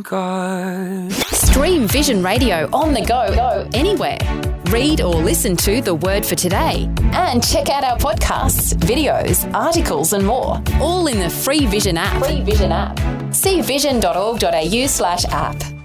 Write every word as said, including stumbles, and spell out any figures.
God. Stream Vision Radio on the go, go anywhere. Read or listen to The Word for Today. And check out our podcasts, videos, articles and more. All in the free Vision app. Free Vision app. see vision dot org dot a u slash app.